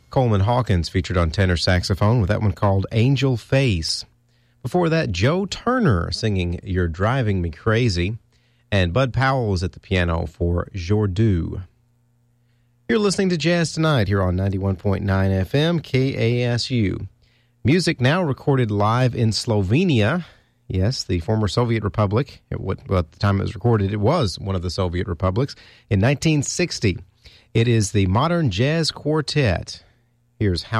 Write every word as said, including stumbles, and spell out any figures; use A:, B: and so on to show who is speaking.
A: Coleman Hawkins featured on tenor saxophone with that one called Angel Face. Before that, Joe Turner singing You're Driving Me Crazy. And Bud Powell was at the piano for Jordu. You're listening to Jazz Tonight here on ninety-one point nine F M K A S U. Music now recorded live in Slovenia. Yes, the former Soviet Republic. At, what, well, at the time it was recorded, it was one of the Soviet republics. In nineteen sixty, it is the Modern Jazz Quartet. Here's how